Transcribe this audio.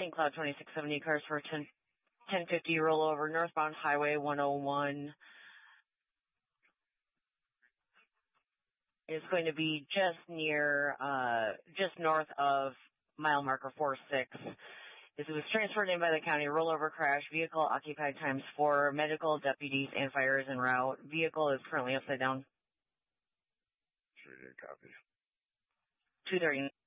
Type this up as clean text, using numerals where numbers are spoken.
St. Cloud 2670, cars for 1050 rollover, northbound Highway 101. Is going to be just north of mile marker 46. This was transferred in by the county. Rollover crash. Vehicle occupied ×4. Medical, deputies, and fire is en route. Vehicle is currently upside down. Sure did, copy. 230.